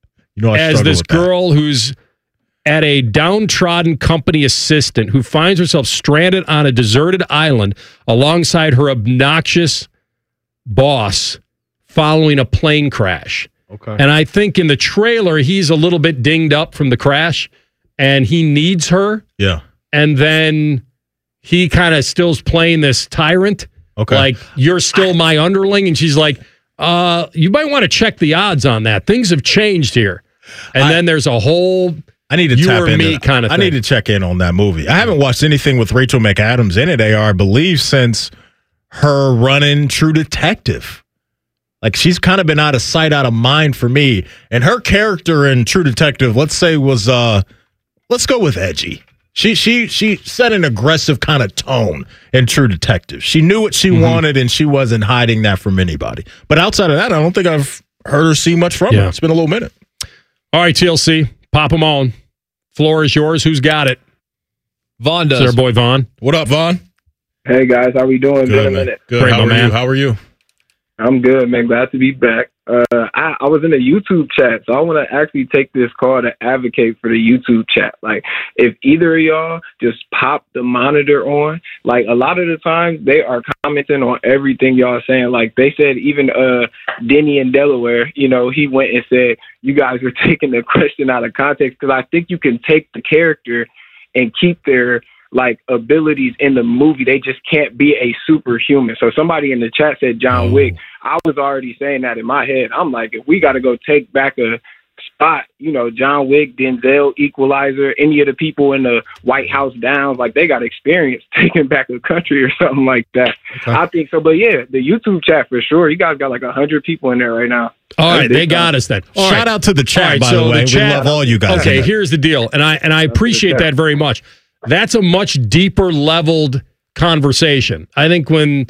as this girl who's at a downtrodden company assistant who finds herself stranded on a deserted island alongside her obnoxious boss following a plane crash. Okay. And I think in the trailer, he's a little bit dinged up from the crash and he needs her. Yeah. And then he kind of still's playing this tyrant. Okay. Like, you're still my underling. And she's like, you might want to check the odds on that. Things have changed here. And then there's a whole... I need to tap into kind of thing. I need to check in on that movie. I haven't watched anything with Rachel McAdams in it, AR, I believe, since her running True Detective. Like, she's kind of been out of sight, out of mind for me. And her character in True Detective, let's say, was let's go with edgy. She set an aggressive kind of tone in True Detective. She knew what she wanted, and she wasn't hiding that from anybody. But outside of that, I don't think I've heard or seen much from her. It's been a little minute. All right, TLC. Pop them on. Floor is yours. Who's got it? Vaughn does. It's our boy Vaughn. What up, Vaughn? Hey, guys. How we doing? Been a minute. Good. Great, How are you? I'm good, man. Glad to be back. I was in a YouTube chat, so I want to actually take this call to advocate for the YouTube chat. Like, if either of y'all just pop the monitor on, like, a lot of the times they are commenting on everything y'all saying. Like, they said even Denny in Delaware, he went and said you guys were taking the question out of context, because I think you can take the character and keep their abilities in the movie. They just can't be a superhuman. So somebody in the chat said John Wick. I was already saying that in my head. I'm like, if we got to go take back a spot, John Wick, Denzel, Equalizer, any of the people in the White House Downs, like, they got experience taking back a country or something like that. Okay. I think so. But yeah, the YouTube chat for sure. You guys got 100 people in there right now. All right, they got us then. Shout out to the chat, by the way. We love all you guys. Okay, here's the deal, and I appreciate that very much. That's a much deeper leveled conversation. I think when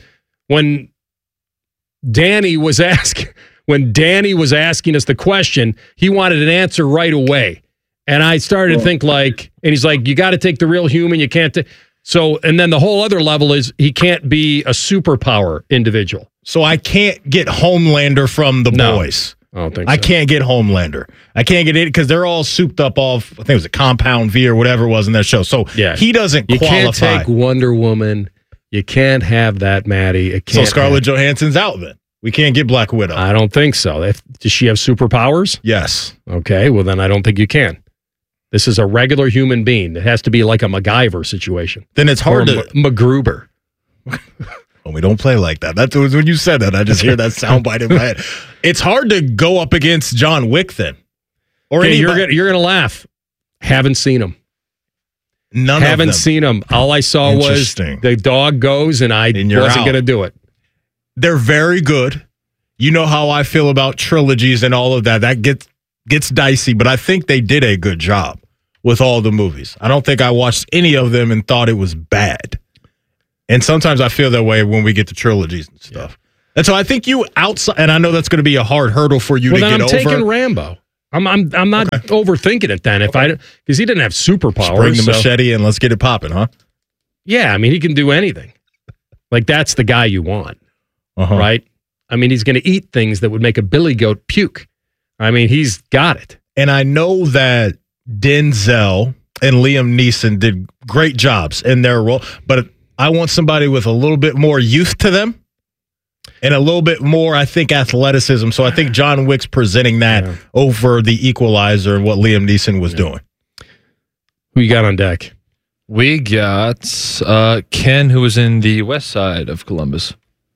Danny was asking us the question, he wanted an answer right away. And I started to think and he's like, you got to take the real human. You can't. And then the whole other level is he can't be a superpower individual. So I can't get Homelander from the boys. I don't think so. I can't get Homelander. I can't get it because they're all souped up off, I think it was a Compound V or whatever it was in that show. So he doesn't qualify. You can't take Wonder Woman. You can't have that, Maddie. So Scarlett Johansson's out then. We can't get Black Widow. I don't think so. Does she have superpowers? Yes. Okay, well then I don't think you can. This is a regular human being. It has to be like a MacGyver situation. Then it's hard to... MacGruber. Well, we don't play like that. That's when you said that. I just hear that soundbite in my head. It's hard to go up against John Wick then. Or you're gonna laugh. Haven't seen him. Haven't seen him. All I saw was the dog goes, and I wasn't going to do it. They're very good. You know how I feel about trilogies and all of that. That gets dicey, but I think they did a good job with all the movies. I don't think I watched any of them and thought it was bad. And sometimes I feel that way when we get to trilogies and stuff. Yeah. And so I think you outside, and I know that's going to be a hard hurdle for you to get over. I'm taking Rambo. I'm not overthinking it then. Because he didn't have superpowers. Bring the machete and let's get it popping, huh? Yeah, I mean, he can do anything. Like, that's the guy you want, right? I mean, he's going to eat things that would make a billy goat puke. I mean, he's got it. And I know that Denzel and Liam Neeson did great jobs in their role, but I want somebody with a little bit more youth to them and a little bit more, I think, athleticism. So I think John Wick's presenting that over the Equalizer and what Liam Neeson was doing. Who you got on deck? We got Ken, who was in the west side of Columbus.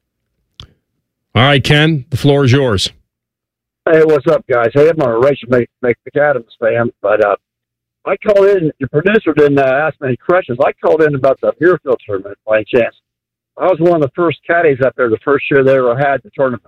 All right, Ken, the floor is yours. Hey, what's up, guys? Hey, I'm a Rachel McAdams fan, but I called in. The producer didn't ask me any questions. I called in about the Muirfield tournament by any chance. I was one of the first caddies up there the first year they ever had the tournament.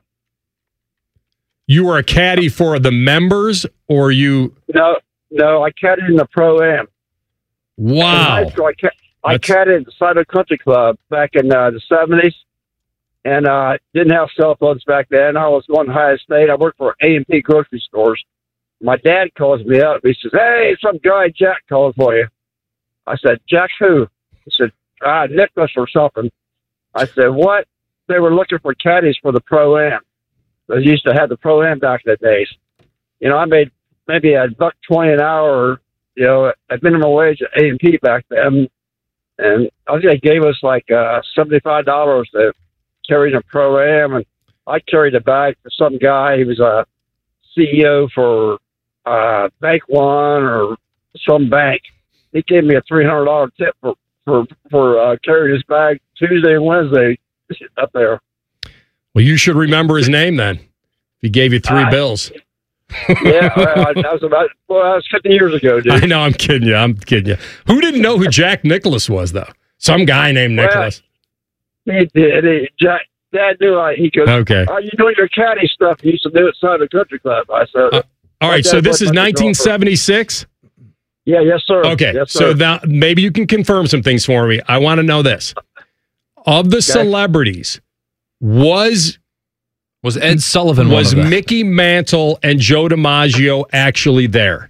You were a caddy for the members, or you? No, I caddied in the Pro-Am. Wow. In high school, I caddied at the Cider Country Club back in the 70s, and didn't have cell phones back then. I was going to Ohio State. I worked for A&P grocery stores. My dad calls me up. He says, "Hey, some guy Jack called for you." I said, "Jack who?" He said, "Nicholas or something." I said, "What?" They were looking for caddies for the Pro-Am. They used to have the Pro-Am back in the days. You know, I made maybe $1.20 an hour, at minimum wage at A&P back then. And I think they gave us like $75 to carry the Pro-Am. And I carried a bag for some guy. He was a CEO for Bank One or some bank. He gave me a $300 tip for carrying his bag Tuesday and Wednesday up there. Well, you should remember his name then. He gave you $3 bills. Yeah, that was 50 years ago, dude. I know, I'm kidding you. Who didn't know who Jack Nicholas was, though? Some guy named Nicholas. He did. Dad knew. He goes, "Okay, are you doing your caddy stuff? You used to do it inside the country club." I said, all right, so this is 1976? Yeah, yes, sir. Okay, yes, sir. So now maybe you can confirm some things for me. I want to know this. Of the celebrities, was Ed Sullivan was one of them? Mickey Mantle and Joe DiMaggio actually there?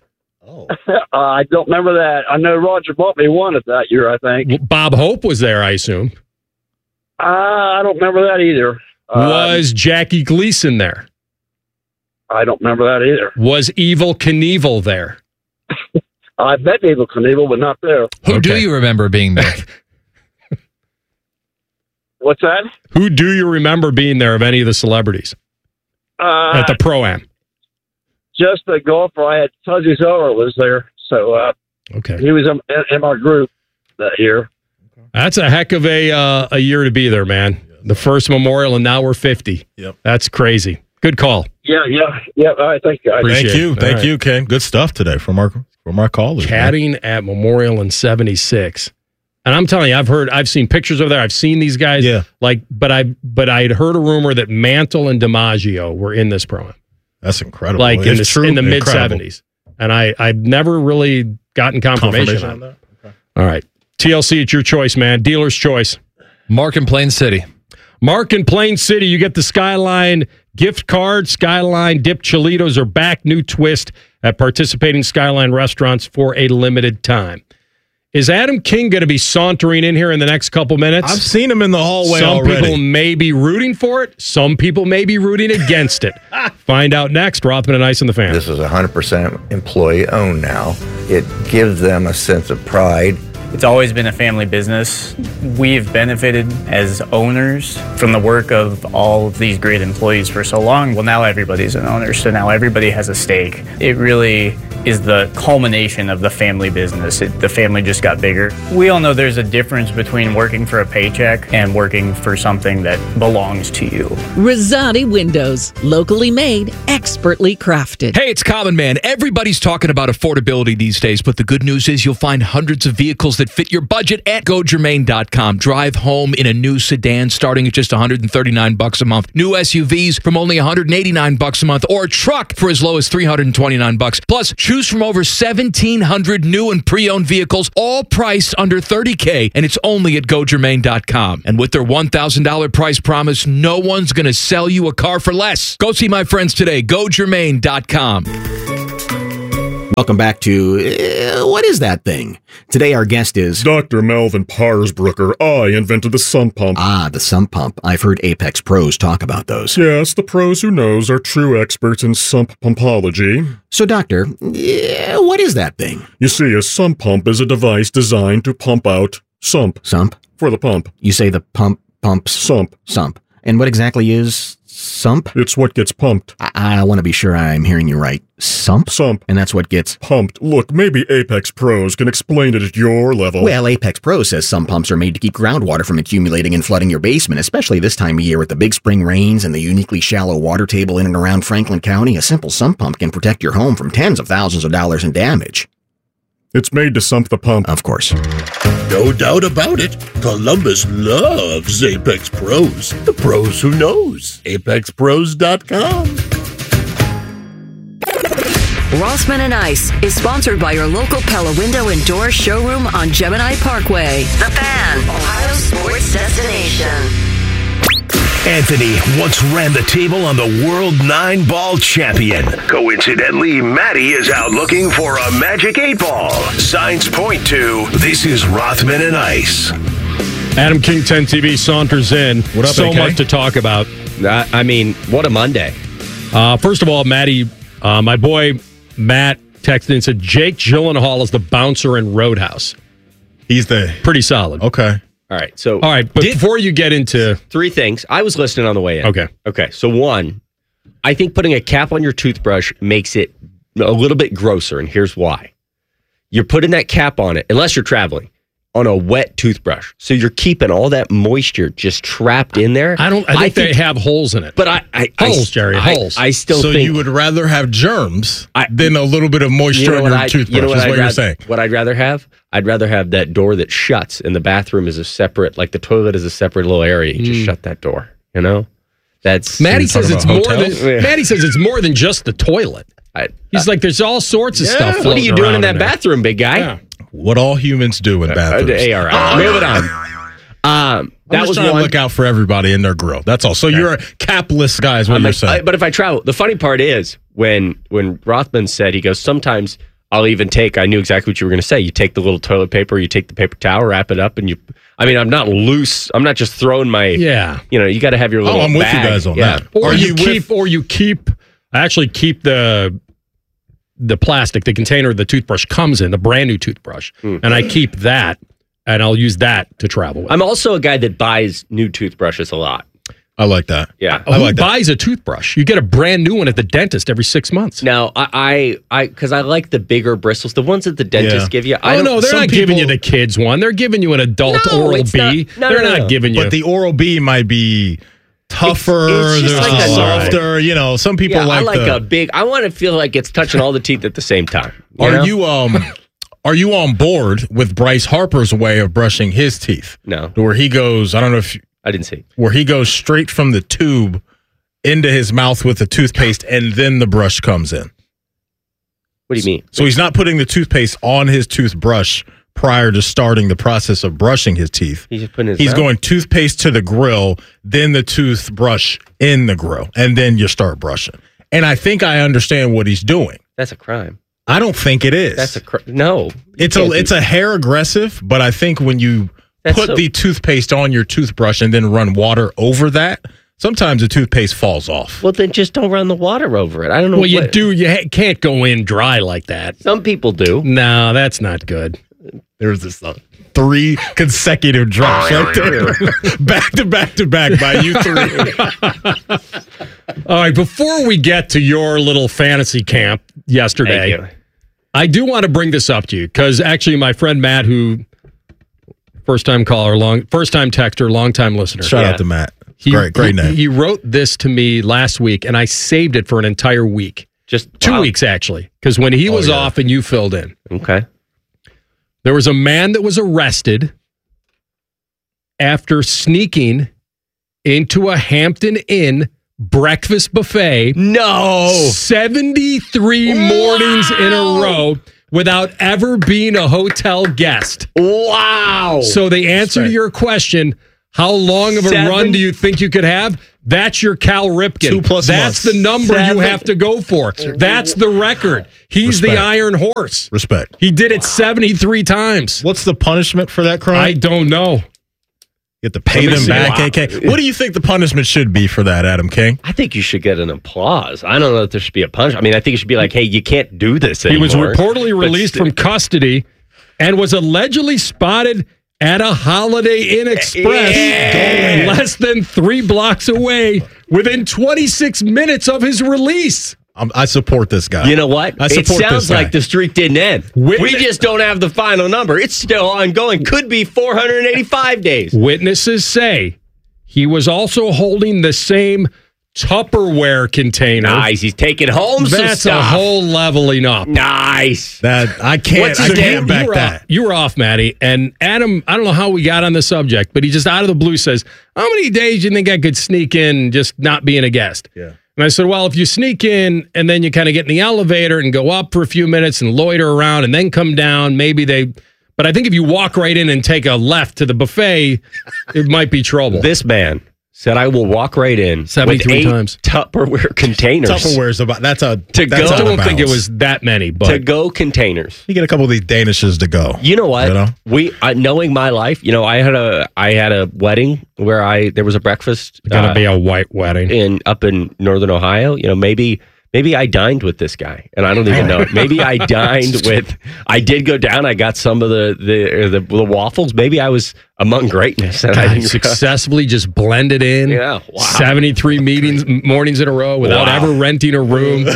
I don't remember that. I know Roger Botby won it that year, I think. Well, Bob Hope was there, I assume. I don't remember that either. Was Jackie Gleason there? I don't remember that either. Was Evel Knievel there? I bet Evel Knievel, but not there. Who do you remember being there? What's that? Who do you remember being there of any of the celebrities at the Pro-Am? Just the golfer. I had Fuzzy Zoller was there, so okay, he was in our group that year. That's a heck of a year to be there, man. The first Memorial, and now we're 50. Yep, that's crazy. Good call. Yeah. All right, thank you. Thank you, Ken. Good stuff today from our callers. Caddying at Memorial in 76. And I'm telling you, I've seen pictures over there. I've seen these guys. Yeah. But I'd heard a rumor that Mantle and DiMaggio were in this Pro-Am. That's incredible. Like in the mid 70s. And I've never really gotten confirmation on that. Okay. All right. TLC, it's your choice, man. Dealer's choice. Mark in Plain City. Mark in Plain City, you get the Skyline gift card. Skyline Dip Cholitos are back. New twist at participating Skyline restaurants for a limited time. Is Adam King going to be sauntering in here in the next couple minutes? I've seen him in the hallway already. Some people may be rooting for it. Some people may be rooting against it. Find out next. Rothman and Ice on the Fan. This is 100% employee-owned now. It gives them a sense of pride. It's always been a family business. We've benefited as owners from the work of all of these great employees for so long. Well, now everybody's an owner, so now everybody has a stake. It really is the culmination of the family business. The family just got bigger. We all know there's a difference between working for a paycheck and working for something that belongs to you. Rosati Windows, locally made, expertly crafted. Hey, it's Common Man. Everybody's talking about affordability these days, but the good news is you'll find hundreds of vehicles that fit your budget at GoGermain.com. Drive home in a new sedan starting at just $139 a month. New SUVs from only $189 a month, or a truck for as low as $329. Plus, choose from over 1,700 new and pre-owned vehicles, all priced under $30K, and it's only at GoGermain.com. And with their $1,000 price promise, no one's going to sell you a car for less. Go see my friends today. GoGermain.com. Welcome back to What Is That Thing? Today our guest is Dr. Melvin Parsbrucker. I invented the sump pump. Ah, the sump pump. I've heard Apex pros talk about those. Yes, the pros who knows are true experts in sump pumpology. So, Doctor, what is that thing? You see, a sump pump is a device designed to pump out sump. Sump? For the pump. You say the pumps? Sump. Sump. And what exactly is sump? It's what gets pumped. I want to be sure I'm hearing you right. Sump? Sump. And that's what gets pumped. Look, maybe Apex Pros can explain it at your level. Well, Apex Pros says sump pumps are made to keep groundwater from accumulating and flooding your basement, especially this time of year with the big spring rains and the uniquely shallow water table in and around Franklin County. A simple sump pump can protect your home from tens of thousands of dollars in damage. It's made to sump the pump. Of course. No doubt about it. Columbus loves Apex Pros. The pros who knows. ApexPros.com. Rossman and Ice is sponsored by your local Pella Window and Door showroom on Gemini Parkway. The Fan, Ohio sports destination. Anthony once ran the table on the World 9-Ball Champion. Coincidentally, Maddie is out looking for a Magic 8-Ball. Signs point to, this is Rothman and Ice. Adam King 10 TV saunters in. What up, so AK? much to talk about. I mean, what a Monday. First of all, Maddie, my boy Matt texted and said Jake Gyllenhaal is the bouncer in Roadhouse. He's pretty solid. Okay. All right. So, all right, but before you get into three things, I was listening on the way in. Okay. So one, I think putting a cap on your toothbrush makes it a little bit grosser, and here's why. You're putting that cap on it, unless you're traveling, on a wet toothbrush. So you're keeping all that moisture just trapped in there. I think they have holes in it. But holes. I still so think you would rather have germs than a little bit of moisture in your toothbrush. Is what you're saying. What I'd rather have? I'd rather have that door that shuts, and the bathroom is a separate, like the toilet is a separate little area. You just shut that door. You know, that's Maddie says it's more than Maddie says it's more than just the toilet. He's like, there's all sorts of stuff. What are you doing in that bathroom, big guy? Yeah. What all humans do in bathrooms. All right. Move it on. That was trying to look out for everybody in their grill. That's all. So you're a capless guy is what you're saying. But if I travel, the funny part is when Rothman said, he goes, sometimes I'll even take, I knew exactly what you were going to say. You take the little toilet paper, you take the paper towel, wrap it up, and you, I mean, I'm not loose. I'm not just throwing my, you know, you got to have your little I'm bag. with you guys on that. Or you keep the plastic, the container the toothbrush comes in, the brand new toothbrush, and I keep that, and I'll use that to travel with. I'm also a guy that buys new toothbrushes a lot. I like that. Yeah. Who buys a toothbrush? You get a brand new one at the dentist every 6 months. Now, because I like the bigger bristles, the ones that the dentist give you. They're not giving you the kids one. They're giving you an adult Oral-B. They're not giving you. But the Oral-B might be tougher, it's just like softer. You know, some people I like a big. I want to feel like it's touching all the teeth at the same time. Are you on board with Bryce Harper's way of brushing his teeth? No. Where he goes, I don't know if I didn't see. Where he goes straight from the tube into his mouth with the toothpaste, and then the brush comes in. What do you mean? So he's not putting the toothpaste on his toothbrush prior to starting the process of brushing his teeth. He's just putting his He's mouth? going toothpaste to the grill, then the toothbrush in the grill, and then you start brushing. And I think I understand what he's doing. That's a crime. I don't think it is. That's no. It's a hair aggressive, but I think when you put the toothpaste on your toothbrush and then run water over that, sometimes the toothpaste falls off. Well, then just don't run the water over it. I don't know. Well, you do. You can't go in dry like that. Some people do. No, that's not good. There's this 3 consecutive drops right there. back to back by you 3. All right, before we get to your little fantasy camp yesterday, I do want to bring this up to you because actually my friend Matt, who first-time texter, long-time listener. Shout out to Matt. Great name. He wrote this to me last week, and I saved it for an entire week. Just 2 weeks, actually, because when he was off and you filled in. Okay. There was a man that was arrested after sneaking into a Hampton Inn breakfast buffet. No. 73 mornings in a row without ever being a hotel guest. Wow. So the answer to your question, how long of a run do you think you could have? That's your Cal Ripken. 2+ That's months. the number you have to go for. That's the record. He's the Iron Horse. Respect. He did it 73 times. What's the punishment for that crime? I don't know. You have to pay them back, AK. What do you think the punishment should be for that, Adam King? I think you should get an applause. I don't know if there should be a punishment. I mean, I think it should be like, hey, you can't do this anymore. He was reportedly released from custody and was allegedly spotted at a Holiday Inn Express less than 3 blocks away within 26 minutes of his release. I support this guy. You know what? It sounds like the streak didn't end. We just don't have the final number. It's still ongoing. Could be 485 days. Witnesses say he was also holding the same Tupperware container. Nice. He's taking home some That's stuff. a whole leveling up. Nice. That I can't back that. You were off, Maddie. And Adam, I don't know how we got on the subject, but he just out of the blue says, how many days do you think I could sneak in just not being a guest? Yeah. And I said, well, if you sneak in and then you kind of get in the elevator and go up for a few minutes and loiter around and then come down, but I think if you walk right in and take a left to the buffet, it might be trouble. This man said, I will walk right in 73 with 8 times. Tupperware containers. Tupperware's about, that's I don't think it was that many, but to-go containers. You get a couple of these Danishes to go. You know what? Knowing my life, I had a wedding where there was a breakfast. Gotta be a white wedding up in Northern Ohio. Maybe I dined with this guy, and I don't even know it. Maybe I dined with. I did go down. I got some of the waffles. Maybe I was among greatness. And I didn't successfully just blended in. Yeah, wow. 73 mornings in a row without ever renting a room.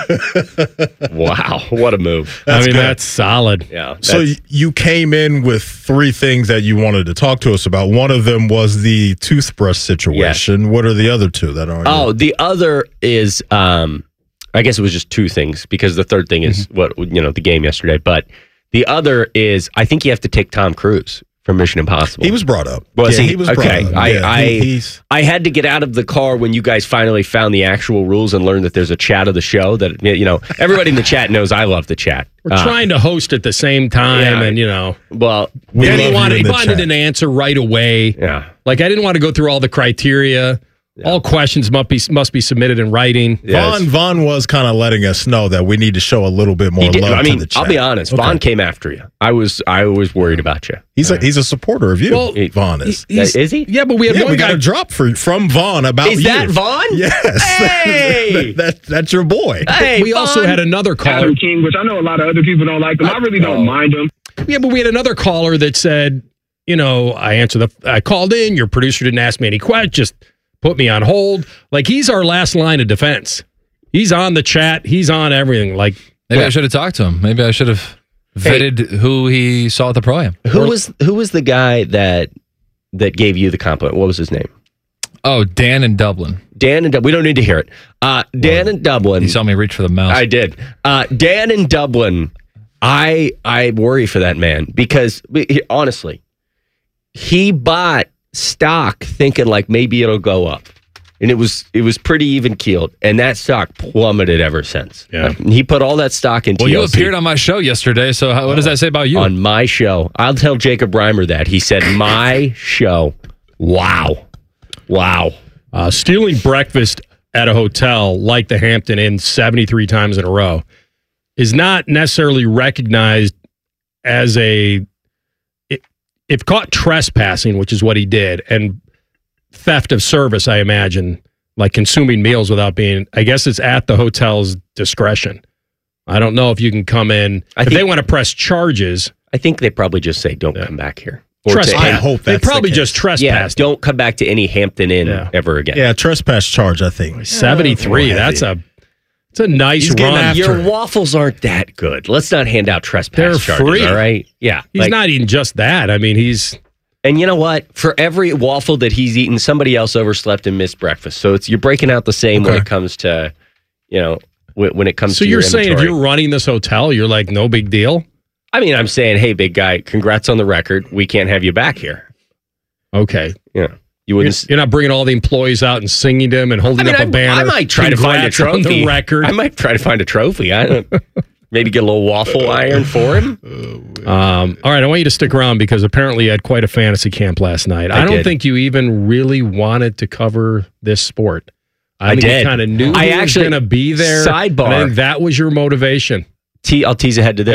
Wow, what a move! That's solid. Yeah. So you came in with 3 things that you wanted to talk to us about. One of them was the toothbrush situation. Yes. What are the other 2 that are? The other is. I guess it was just 2 things because the third thing is the game yesterday. But the other is I think you have to take Tom Cruise from Mission Impossible. He was brought up. He was okay. Brought up. I had to get out of the car when you guys finally found the actual rules and learned that there's a chat of the show that everybody in the chat knows I love the chat. We're trying to host at the same time, and well, he wanted an answer right away. Yeah, like I didn't want to go through all the criteria. Yeah. All questions must be submitted in writing. Yes. Vaughn was kind of letting us know that we need to show a little bit more love to the chat. I'll be honest. Okay. Vaughn came after you. I was worried about you. He's a supporter of you. Well, Vaughn is. Is he? Yeah, but we had one got a drop from Vaughn about you. Is that Vaughn? Yes. Hey, that's your boy. Hey, we also had another caller, Adam King, which I know a lot of other people don't like him. I really don't mind him. Yeah, but we had another caller that said, I called in. Your producer didn't ask me any questions. Just put me on hold. Like, he's our last line of defense. He's on the chat. He's on everything. Like, maybe I should have talked to him. Maybe I should have vetted who he saw at the Pro-Am. Who was the guy that gave you the compliment? What was his name? Oh, Dan in Dublin. We don't need to hear it. Dan in Dublin. You saw me reach for the mouse. I did. Dan in Dublin. I worry for that man because honestly, he bought stock thinking like maybe it'll go up, and it was pretty even keeled, and that stock plummeted ever since. Yeah, he put all that stock into. Well, you appeared on my show yesterday, so what does that say about you? On my show, I'll tell Jacob Reimer that he said my show. Wow. Stealing breakfast at a hotel like the Hampton Inn 73 times in a row is not necessarily recognized as if caught trespassing, which is what he did, and theft of service, I imagine, like consuming meals without being, I guess it's at the hotel's discretion. I don't know if you can come in. If they want to press charges. I think they probably just say, don't come back here. I hope they probably just trespass. Yeah, don't come back to any Hampton Inn ever again. Yeah, trespass charge, I think. 73, it's It's a nice run. Your waffles aren't that good. Let's not hand out trespass charges, free. all right? Yeah. He's not eating just that. I mean, he's... And you know what? For every waffle that he's eaten, somebody else overslept and missed breakfast. So you're breaking out the same when it comes to, when it comes to your So you're saying if inventory. you're running this hotel, you're like, no big deal? I mean, I'm saying, hey, big guy, congrats on the record. We can't have you back here. Okay. Yeah. You wouldn't. You're not bringing all the employees out and singing to them and holding up a banner. I might try to find a Congrats on trophy. the record. I might try to find a trophy. I don't. Maybe get a little waffle iron for him. All right, I want you to stick around because apparently you had quite a fantasy camp last night. I don't did. think you even really wanted to cover this sport. I think did. You kind of knew I who was actually- going to be there. Sidebar. And I think that was your motivation. I'll tease ahead to this.